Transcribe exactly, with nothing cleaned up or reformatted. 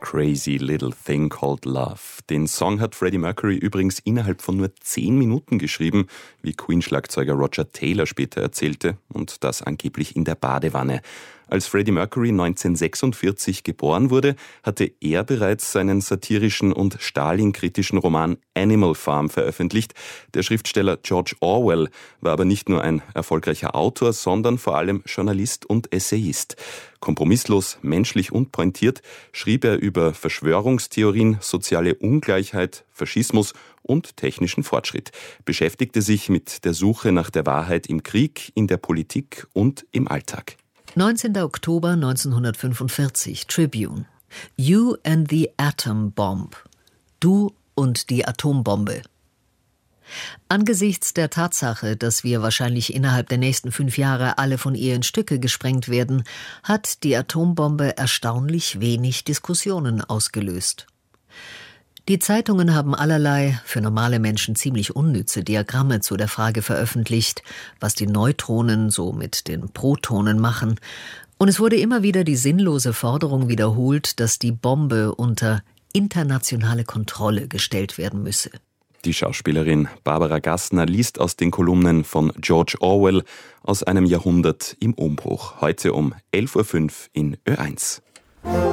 Crazy Little Thing Called Love. Den Song hat Freddie Mercury übrigens innerhalb von nur zehn Minuten geschrieben, wie Queen-Schlagzeuger Roger Taylor später erzählte, und das angeblich in der Badewanne. Als Freddie Mercury neunzehnhundertsechsundvierzig geboren wurde, hatte er bereits seinen satirischen und Stalin-kritischen Roman Animal Farm veröffentlicht. Der Schriftsteller George Orwell war aber nicht nur ein erfolgreicher Autor, sondern vor allem Journalist und Essayist. Kompromisslos, menschlich und pointiert schrieb er über Verschwörungstheorien, soziale Ungleichheit, Faschismus und technischen Fortschritt, beschäftigte sich mit der Suche nach der Wahrheit im Krieg, in der Politik und im Alltag. neunzehnten Oktober neunzehnhundertfünfundvierzig, Tribune. You and the Atom Bomb. Du und die Atombombe. Angesichts der Tatsache, dass wir wahrscheinlich innerhalb der nächsten fünf Jahre alle von ihr in Stücke gesprengt werden, hat die Atombombe erstaunlich wenig Diskussionen ausgelöst. Die Zeitungen haben allerlei, für normale Menschen ziemlich unnütze Diagramme zu der Frage veröffentlicht, was die Neutronen so mit den Protonen machen. Und es wurde immer wieder die sinnlose Forderung wiederholt, dass die Bombe unter internationale Kontrolle gestellt werden müsse. Die Schauspielerin Barbara Gassner liest aus den Kolumnen von George Orwell aus einem Jahrhundert im Umbruch. Heute um elf Uhr fünf in Ö eins.